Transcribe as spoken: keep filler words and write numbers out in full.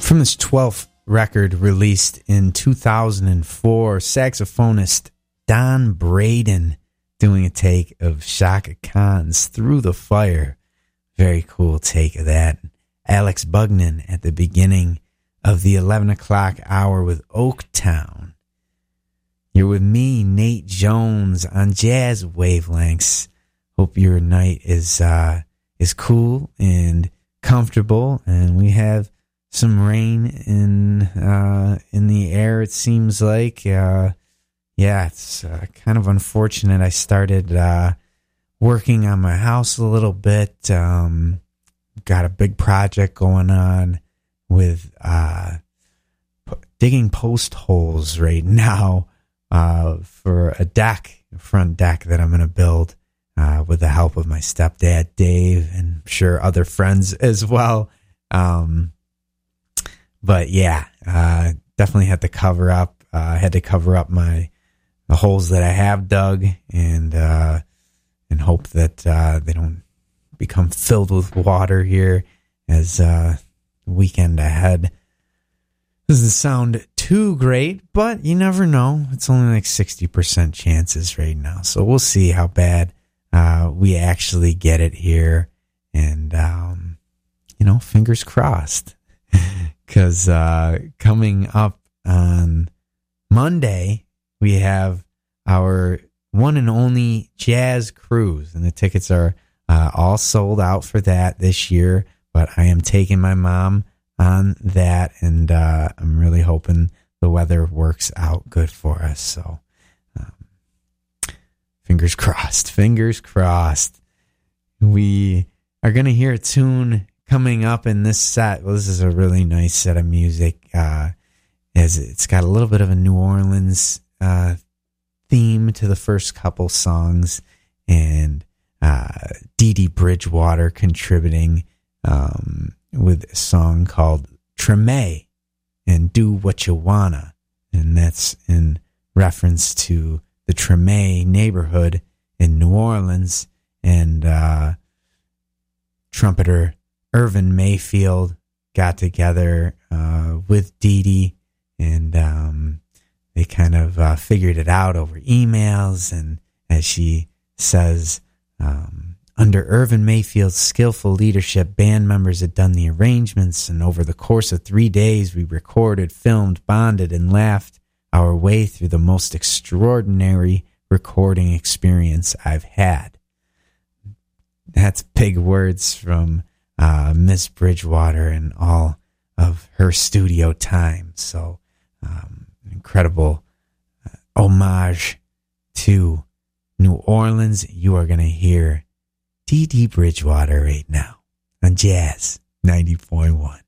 From his twelfth record released in two thousand four, saxophonist Don Braden doing a take of Chaka Khan's Through the Fire. Very cool take of that. Alex Bugnan at the beginning of the eleven o'clock hour with Oaktown. You're with me, Nate Jones, on Jazz Wavelengths. Hope your night is uh, is cool and comfortable, and we have some rain in uh, in the air. It seems like, uh, yeah, it's uh, kind of unfortunate. I started uh, working on my house a little bit. Um, got a big project going on with uh, p- digging post holes right now uh, for a deck, a front deck that I'm going to build uh, with the help of my stepdad, Dave, and I'm sure other friends as well. Um, but yeah, uh, definitely had to cover up. Uh, I had to cover up my the holes that I have dug, and uh, and hope that uh, they don't become filled with water here as uh, the weekend ahead doesn't sound too great, but you never know. It's only like sixty percent chances right now, so we'll see how bad uh, we actually get it here, and um, you know, fingers crossed. Because uh, coming up on Monday, we have our one and only Jazz Cruise, and the tickets are uh, all sold out for that this year. But I am taking my mom on that, and uh, I'm really hoping the weather works out good for us. So, um, fingers crossed, fingers crossed. We are going to hear a tune coming up in this set. Well, this is a really nice set of music. Uh, as it's got a little bit of a New Orleans uh, theme to the first couple songs, and uh, Dee Dee Bridgewater contributing um, with a song called Treme and Do What You Wanna, and that's in reference to the Treme neighborhood in New Orleans, and uh, trumpeter Irvin Mayfield got together uh, with Dee Dee, and um, they kind of uh, figured it out over emails. And as she says, um, under Irvin Mayfield's skillful leadership, band members had done the arrangements, and over the course of three days, we recorded, filmed, bonded, and laughed our way through the most extraordinary recording experience I've had. That's big words from Uh, Miss Bridgewater and all of her studio time. So, um, incredible uh, homage to New Orleans. You are going to hear Dee Dee Bridgewater right now on Jazz ninety point one.